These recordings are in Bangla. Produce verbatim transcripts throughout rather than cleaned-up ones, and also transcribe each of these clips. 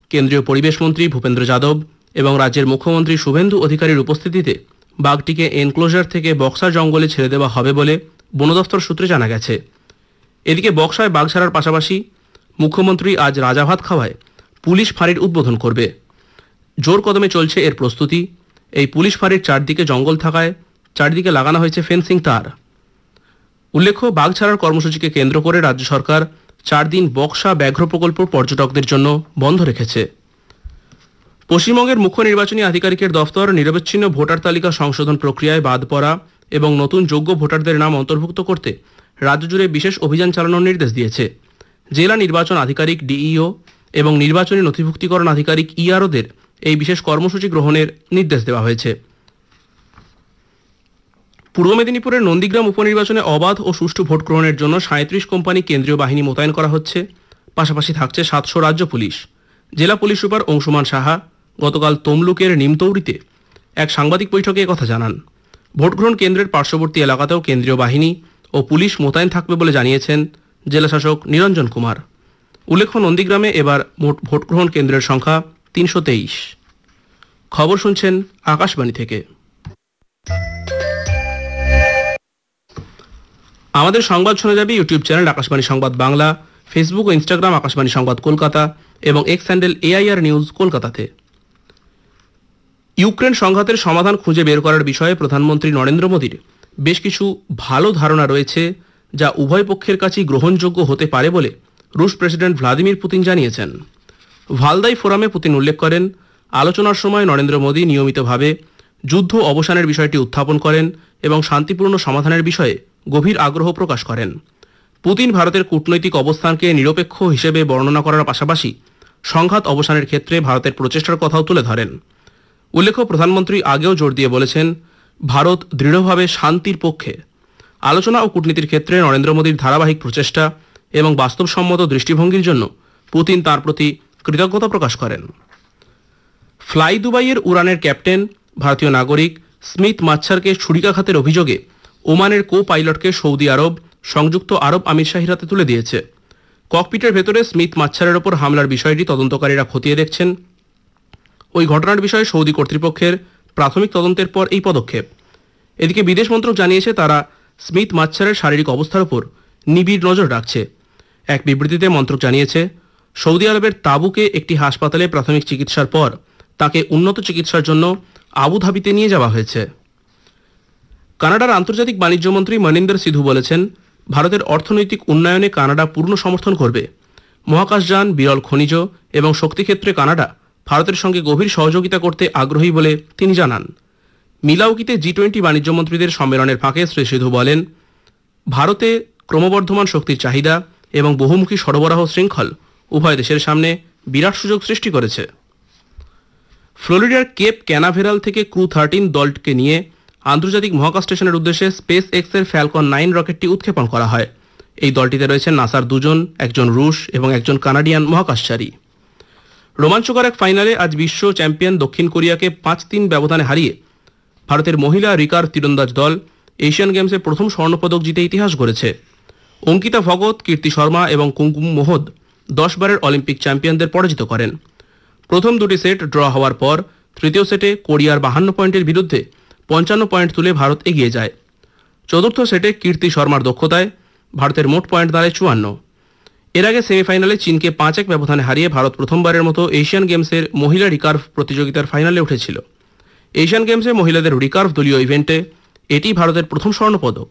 কেন্দ্রীয় পরিবেশ মন্ত্রী ভূপেন্দ্র যাদব এবং রাজ্যের মুখ্যমন্ত্রী শুভেন্দু অধিকারীর উপস্থিতিতে বাঘটিকে এনক্লোজার থেকে বক্সা জঙ্গলে ছেড়ে দেওয়া হবে বলে বন দফতর সূত্রে জানা গেছে। এদিকে বক্সায় বাঘ ছাড়ার পাশাপাশি মুখ্যমন্ত্রী আজ রাজাভাত খাওয়ায় পুলিশ ফাঁড়ির উদ্বোধন করবে। জোর কদমে চলছে এর প্রস্তুতি। এই পুলিশ ফাঁড়ির চারদিকে জঙ্গল থাকায় চারদিকে লাগানো হয়েছে ফেন্সিং তার। উল্লেখ্য, বাঘ ছাড়ার কর্মসূচিকে কেন্দ্র করে রাজ্য সরকার চার দিন বক্সা ব্যাঘ্র প্রকল্প পর্যটকদের জন্য বন্ধ রেখেছে। পশ্চিমবঙ্গের মুখ্য নির্বাচনী আধিকারিকের দফতর নিরবচ্ছিন্ন ভোটার তালিকা সংশোধন প্রক্রিয়ায় বাদ পড়া এবং নতুন যোগ্য ভোটারদের নাম অন্তর্ভুক্ত করতে রাজ্য জুড়ে বিশেষ অভিযান চালানোর নির্দেশ দিয়েছে। জেলা নির্বাচন আধিকারিক ডিইও এবং নির্বাচনী নথিভুক্তিকরণ আধিকারিক ইআরওদের এই বিশেষ কর্মসূচি গ্রহণের নির্দেশ দেওয়া হয়েছে। পূর্ব মেদিনীপুরের নন্দীগ্রাম উপনির্বাচনে অবাধ ও সুষ্ঠু ভোট গ্রহণের জন্য সাঁত্রিশ কোম্পানি কেন্দ্রীয় বাহিনী মোতায়েন করা হচ্ছে। পাশাপাশি থাকছে সাতশো রাজ্য পুলিশ। জেলা পুলিশ সুপার অংশুমান সাহা গতকাল তমলুকের নিমতৌড়িতে এক সাংবাদিক বৈঠকে একথা জানান। ভোটগ্রহণ কেন্দ্রের পার্শ্ববর্তী এলাকাতেও কেন্দ্রীয় বাহিনী ও পুলিশ মোতায়েন থাকবে বলে জানিয়েছেন জেলাশাসক নিরঞ্জন কুমার। উল্লেখ্য, নন্দীগ্রামে এবার মোট ভোটগ্রহণ কেন্দ্রের সংখ্যা তিনশো তেইশ। খবর শুনছেন আকাশবাণী থেকে। আমাদের সংবাদ শোনা যাবে ইউটিউব চ্যানেল আকাশবাণী সংবাদ বাংলা, ফেসবুক ও ইনস্টাগ্রাম আকাশবাণী সংবাদ কলকাতা এবং এক্স হ্যান্ডেল এআইআর নিউজ কলকাতাতে। ইউক্রেন সংঘাতের সমাধান খুঁজে বের করার বিষয়ে প্রধানমন্ত্রী নরেন্দ্র মোদীর বেশ কিছু ভালো ধারণা রয়েছে, যা উভয় পক্ষের কাছেই গ্রহণযোগ্য হতে পারে বলে রুশ প্রেসিডেন্ট ভ্লাদিমির পুতিন জানিয়েছেন। ভালদাই ফোরামে পুতিন উল্লেখ করেন, আলোচনার সময় নরেন্দ্র মোদী নিয়মিতভাবে যুদ্ধ অবসানের বিষয়টি উত্থাপন করেন এবং শান্তিপূর্ণ সমাধানের বিষয়ে গভীর আগ্রহ প্রকাশ করেন। পুতিন ভারতের কূটনৈতিক অবস্থানকে নিরপেক্ষ হিসেবে বর্ণনা করার পাশাপাশি সংঘাত অবসানের ক্ষেত্রে ভারতের প্রচেষ্টার কথাও তুলে ধরেন। উল্লেখ্য, প্রধানমন্ত্রী আগেও জোর দিয়ে বলেছেন, ভারত দৃঢ়ভাবে শান্তির পক্ষে। আলোচনা ও কূটনীতির ক্ষেত্রে নরেন্দ্র মোদীর ধারাবাহিক প্রচেষ্টা এবং বাস্তবসম্মত দৃষ্টিভঙ্গির জন্য পুতিন তার প্রতি কৃতজ্ঞতা প্রকাশ করেন। ফ্লাই দুবাইয়ের উড়ানের ক্যাপ্টেন ভারতীয় নাগরিক স্মিথ মাচ্ছারকে ছুরিকাঘাতের অভিযোগে ওমানের কো পাইলটকে সৌদি আরব সংযুক্ত আরব আমিরশাহির হাতে তুলে দিয়েছে। ককপিটের ভেতরে স্মিথ মাচ্ছারের ওপর হামলার বিষয়টি তদন্তকারীরা খতিয়ে দেখছেন। ওই ঘটনার বিষয়ে সৌদি কর্তৃপক্ষের প্রাথমিক তদন্তের পর এই পদক্ষেপ। এদিকে বিদেশ মন্ত্রক জানিয়েছে, তারা স্মিথ মাচ্ছারের শারীরিক অবস্থার উপর নিবিড় নজর রাখছে। এক বিবৃতিতে মন্ত্রক জানিয়েছে, সৌদি আরবের তাবুকে একটি হাসপাতালে প্রাথমিক চিকিৎসার পর তাকে উন্নত চিকিৎসার জন্য আবুধাবিতে নিয়ে যাওয়া হয়েছে। কানাডার আন্তর্জাতিক বাণিজ্য মন্ত্রী মনিন্দর সিধু বলেছেন, ভারতের অর্থনৈতিক উন্নয়নে কানাডা পূর্ণ সমর্থন করবে। মহাকাশযান, বিরল খনিজ এবং শক্তিক্ষেত্রে কানাডা ভারতের সঙ্গে গভীর সহযোগিতা করতে আগ্রহী বলে তিনি জানান। মিলাউকিতে জি টোয়েন্টি বাণিজ্য মন্ত্রীদের সম্মেলনের ফাঁকে শ্রী সিধু বলেন, ভারতে ক্রমবর্ধমান শক্তির চাহিদা এবং বহুমুখী সরবরাহ শৃঙ্খল উভয় দেশের সামনে বিরাট সুযোগ সৃষ্টি করেছে। ফ্লোরিডার কেপ ক্যানাভেরাল থেকে ক্রু থার্টিন দলকে নিয়ে আন্তর্জাতিক মহাকাশ স্টেশনের উদ্দেশ্যে স্পেস এক্সের ফ্যালকন নাইন রকেটটি উৎক্ষেপণ করা হয়। এই দলটিতে রয়েছেন নাসার দুজন, একজন রুশ এবং একজন কানাডিয়ান মহাকাশচারী। রোমাঞ্চকর এক ফাইনালে আজ বিশ্ব চ্যাম্পিয়ন দক্ষিণ কোরিয়াকে পাঁচ তিন ব্যবধানে হারিয়ে ভারতের মহিলা রিকার্ভ তীরন্দাজ দল এশিয়ান গেমসে প্রথম স্বর্ণপদক জিতে ইতিহাস গড়েছে। অঙ্কিতা ভগত, কীর্তি শর্মা এবং কুমকুম মোহদ দশ বারের অলিম্পিক চ্যাম্পিয়নদের পরাজিত করেন। প্রথম দুটি সেট ড্র হওয়ার পর তৃতীয় সেটে কোরিয়ার বাহান্ন পয়েন্টের বিরুদ্ধে পঞ্চান্ন পয়েন্ট তুলে ভারত এগিয়ে যায়। চতুর্থ সেটে কীর্তি শর্মার দক্ষতায় ভারতের মোট পয়েন্ট দাঁড়ায় চুয়ান্ন। এর আগে সেমিফাইনালে চীনকে পাঁচ এক ব্যবধানে হারিয়ে ভারত প্রথমবারের মতো এশিয়ান গেমসের মহিলা রিকার্ভ প্রতিযোগিতার ফাইনালে উঠেছিল। এশিয়ান গেমসে মহিলাদের রিকার্ভ দলীয় ইভেন্টে এটি ভারতের প্রথম স্বর্ণপদক।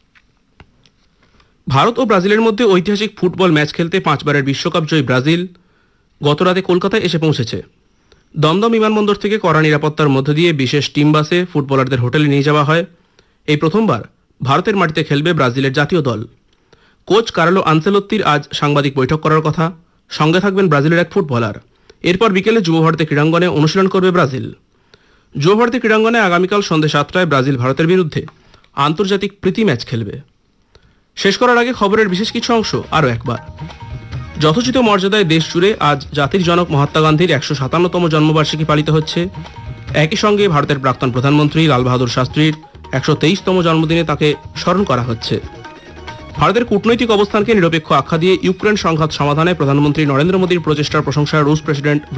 ভারত ও ব্রাজিলের মধ্যে ঐতিহাসিক ফুটবল ম্যাচ খেলতে পাঁচবারের বিশ্বকাপ জয়ী ব্রাজিল গতরাতে কলকাতায় এসে পৌঁছেছে। দমদম বিমানবন্দর থেকে কড়া নিরাপত্তার মধ্য দিয়ে বিশেষ টিম বাসে ফুটবলারদের হোটেলে নিয়ে যাওয়া হয়। এই প্রথমবার ভারতের মাটিতে খেলবে ব্রাজিলের জাতীয় দল। কোচ কার্লো আনসেলোত্তির আজ সাংবাদিক বৈঠক করার কথা। সঙ্গে থাকবেন ব্রাজিলের এক ফুটবলার। এরপর বিকেলে যুবভারতী ক্রীড়াঙ্গনে অনুশীলন করবে ব্রাজিল। যুবভারতী ক্রীড়াঙ্গনে আগামীকাল সন্ধ্যে সাতটায় ব্রাজিল ভারতের বিরুদ্ধে আন্তর্জাতিক প্রীতি ম্যাচ খেলবে। শেষ করার আগে খবরের বিশেষ কিছু অংশ আরও একবার। যথোচিত মর্যাদায় দেশ জুড়ে আজ জাতির জনক মহাত্মা গান্ধীর একশো সাতান্নতম জন্মবার্ষিকী পালিত হচ্ছে। একই সঙ্গে ভারতের প্রাক্তন প্রধানমন্ত্রী লাল বাহাদুর শাস্ত্রীর একশো তেইশতম জন্মদিনে তাকে স্মরণ করা হচ্ছে। ভারতের কূটনৈতিক অবস্থানকে নিরপেক্ষ আখ্যা দিয়ে ইউক্রেন সংঘাত সমাধানে প্রধানমন্ত্রী নরেন্দ্র মোদীর প্রচেষ্টার প্রশংসা রুশ প্রেসিডেন্ট